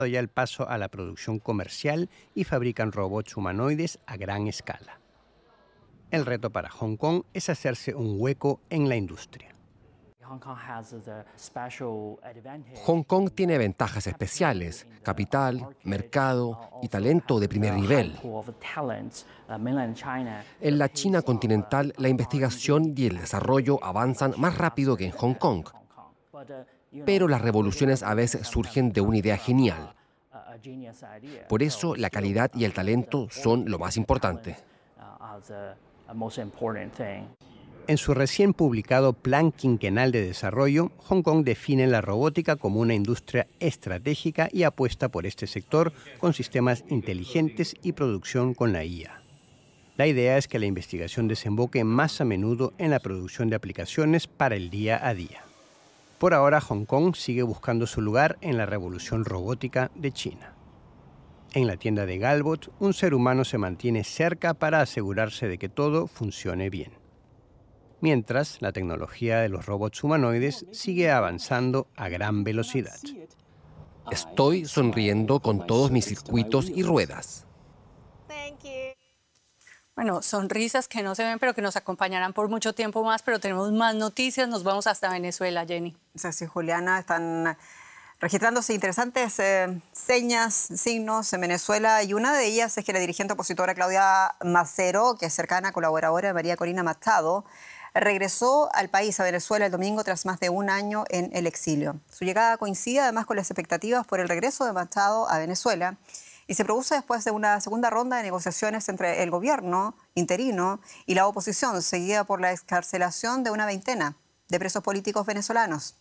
ya el paso a la producción comercial y fabrican robots humanoides a gran escala. El reto para Hong Kong es hacerse un hueco en la industria. Hong Kong tiene ventajas especiales: capital, mercado y talento de primer nivel. En la China continental, la investigación y el desarrollo avanzan más rápido que en Hong Kong. Pero las revoluciones a veces surgen de una idea genial. Por eso, la calidad y el talento son lo más importante. En su recién publicado Plan Quinquenal de Desarrollo, Hong Kong define la robótica como una industria estratégica y apuesta por este sector con sistemas inteligentes y producción con la IA. La idea es que la investigación desemboque más a menudo en la producción de aplicaciones para el día a día. Por ahora, Hong Kong sigue buscando su lugar en la revolución robótica de China. En la tienda de Galbot, un ser humano se mantiene cerca para asegurarse de que todo funcione bien. Mientras, la tecnología de los robots humanoides sigue avanzando a gran velocidad. Estoy sonriendo con todos mis circuitos y ruedas. Bueno, sonrisas que no se ven, pero que nos acompañarán por mucho tiempo más, pero tenemos más noticias. Nos vamos hasta Venezuela, Jenny. Sí, Juliana, están registrándose interesantes señas, signos en Venezuela, y una de ellas es que la dirigente opositora Claudia Macero, que es cercana colaboradora de María Corina Machado, regresó al país, a Venezuela, el domingo tras más de un año en el exilio. Su llegada coincide además con las expectativas por el regreso de Machado a Venezuela y se produce después de una segunda ronda de negociaciones entre el gobierno interino y la oposición, seguida por la excarcelación de una veintena de presos políticos venezolanos.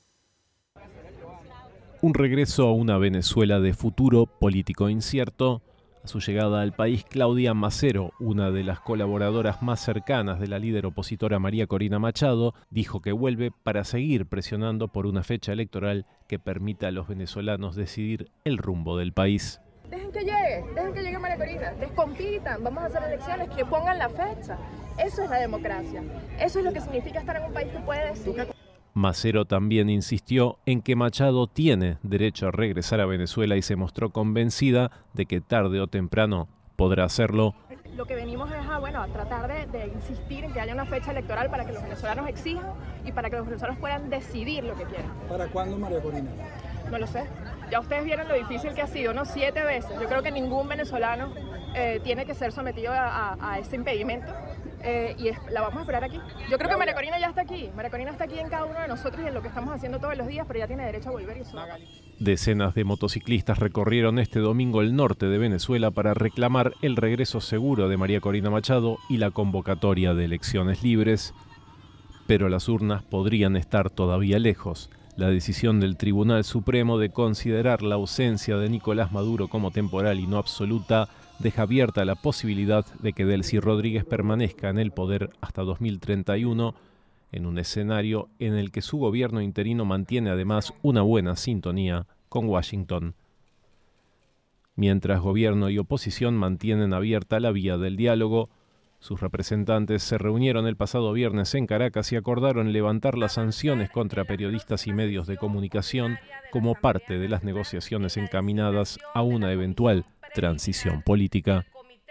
Un regreso a una Venezuela de futuro político incierto. A su llegada al país, Claudia Macero, una de las colaboradoras más cercanas de la líder opositora María Corina Machado, dijo que vuelve para seguir presionando por una fecha electoral que permita a los venezolanos decidir el rumbo del país. Dejen que llegue María Corina, descompitan, vamos a hacer elecciones, que pongan la fecha. Eso es la democracia, eso es lo que significa estar en un país que puede decidir. Macero también insistió en que Machado tiene derecho a regresar a Venezuela y se mostró convencida de que tarde o temprano podrá hacerlo. Lo que venimos es a tratar de insistir en que haya una fecha electoral para que los venezolanos exijan y para que los venezolanos puedan decidir lo que quieran. ¿Para cuándo, María Corina? No lo sé. Ya ustedes vieron lo difícil que ha sido, ¿no? 7 veces. Yo creo que ningún venezolano tiene que ser sometido a ese impedimento. La vamos a esperar aquí. Yo creo que María Corina ya está aquí. María Corina está aquí en cada uno de nosotros y en lo que estamos haciendo todos los días, pero ya tiene derecho a volver y eso. Decenas de motociclistas recorrieron este domingo el norte de Venezuela para reclamar el regreso seguro de María Corina Machado y la convocatoria de elecciones libres. Pero las urnas podrían estar todavía lejos. La decisión del Tribunal Supremo de considerar la ausencia de Nicolás Maduro como temporal y no absoluta deja abierta la posibilidad de que Delcy Rodríguez permanezca en el poder hasta 2031, en un escenario en el que su gobierno interino mantiene además una buena sintonía con Washington. Mientras gobierno y oposición mantienen abierta la vía del diálogo, sus representantes se reunieron el pasado viernes en Caracas y acordaron levantar las sanciones contra periodistas y medios de comunicación como parte de las negociaciones encaminadas a una eventual transición política.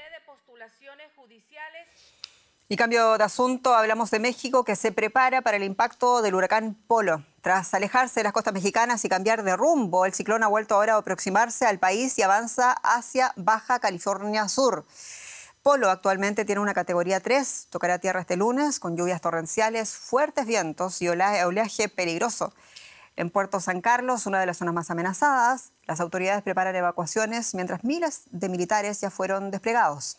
Y cambio de asunto, hablamos de México, que se prepara para el impacto del huracán Polo. Tras alejarse de las costas mexicanas y cambiar de rumbo, el ciclón ha vuelto ahora a aproximarse al país y avanza hacia Baja California Sur. Polo actualmente tiene una categoría 3, tocará tierra este lunes con lluvias torrenciales, fuertes vientos y oleaje peligroso. En Puerto San Carlos, una de las zonas más amenazadas, las autoridades preparan evacuaciones mientras miles de militares ya fueron desplegados.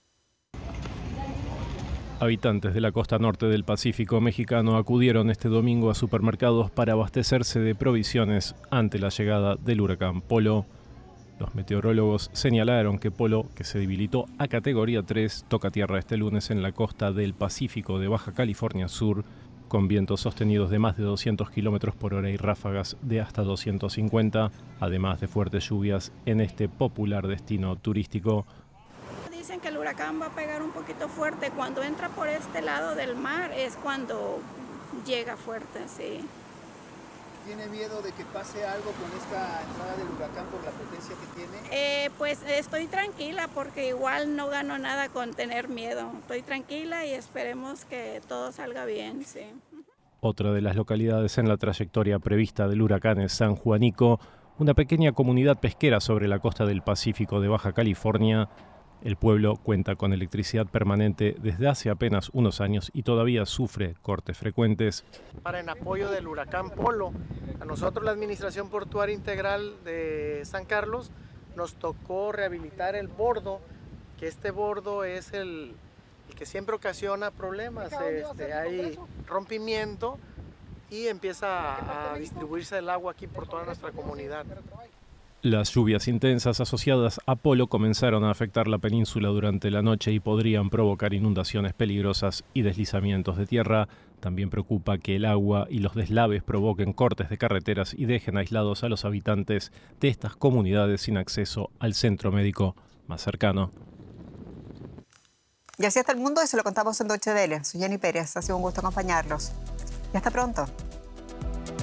Habitantes de la costa norte del Pacífico mexicano acudieron este domingo a supermercados para abastecerse de provisiones ante la llegada del huracán Polo. Los meteorólogos señalaron que Polo, que se debilitó a categoría 3, toca tierra este lunes en la costa del Pacífico de Baja California Sur, con vientos sostenidos de más de 200 km por hora y ráfagas de hasta 250, además de fuertes lluvias en este popular destino turístico. Dicen que el huracán va a pegar un poquito fuerte. Cuando entra por este lado del mar es cuando llega fuerte, sí. ¿Tiene miedo de que pase algo con esta entrada del huracán por la potencia que tiene? Pues estoy tranquila porque igual no gano nada con tener miedo. Estoy tranquila y esperemos que todo salga bien, sí. Otra de las localidades en la trayectoria prevista del huracán es San Juanico, una pequeña comunidad pesquera sobre la costa del Pacífico de Baja California. El pueblo cuenta con electricidad permanente desde hace apenas unos años y todavía sufre cortes frecuentes. Para en apoyo del huracán Polo, a nosotros la Administración Portuaria Integral de San Carlos nos tocó rehabilitar el bordo, que este bordo es el que siempre ocasiona problemas. Hay rompimiento y empieza a distribuirse el agua aquí por toda nuestra comunidad. Las lluvias intensas asociadas a Polo comenzaron a afectar la península durante la noche y podrían provocar inundaciones peligrosas y deslizamientos de tierra. También preocupa que el agua y los deslaves provoquen cortes de carreteras y dejen aislados a los habitantes de estas comunidades sin acceso al centro médico más cercano. Y así está el mundo y se lo contamos en Deutsche Welle. Soy Jenny Pérez, ha sido un gusto acompañarlos. Y hasta pronto.